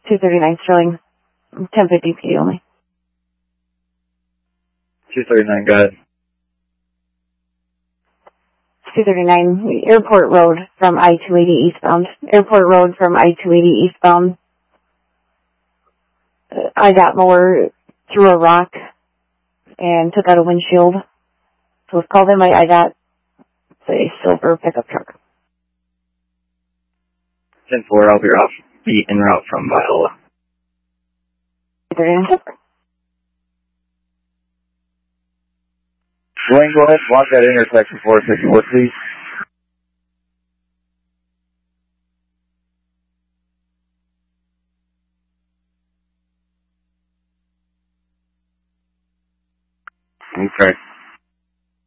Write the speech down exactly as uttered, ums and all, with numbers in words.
two thirty-nine Sterling, ten fifty P D only. two thirty-nine, go ahead. two thirty-nine, Airport Road from I two eighty eastbound. Airport Road from I two eighty eastbound. Uh, I got mower through a rock and took out a windshield. So it's called in my I got a silver pickup truck. ten four, I'll be off. Be en route from Viola. Dwayne, go ahead, block that intersection four sixty-four, please. Okay.